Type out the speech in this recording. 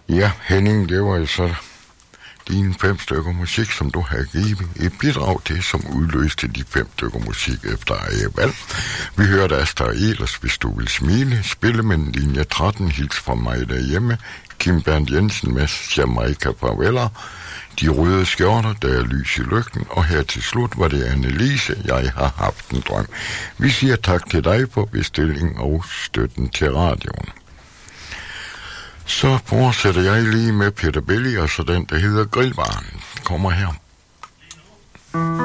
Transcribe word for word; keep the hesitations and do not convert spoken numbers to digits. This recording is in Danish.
Ja, Henning, det var jo så dine fem stykker musik, som du har givet et bidrag til, som udløste de fem stykker musik efter eget valg. Vi hørte Asta Ehlers, Hvis du vil smile, spille med linje tretten, hils fra mig derhjemme, Kim Bernd Jensen med Jamaica Farveller, De røde skjorter, Der er lys i lygten, og her til slut var det Annelise, Jeg har haft en drøm. Vi siger tak til dig for bestilling og støtten til radioen. Så fortsætter jeg lige med Peter Belli, og så den, der hedder Grillbaren, kommer her.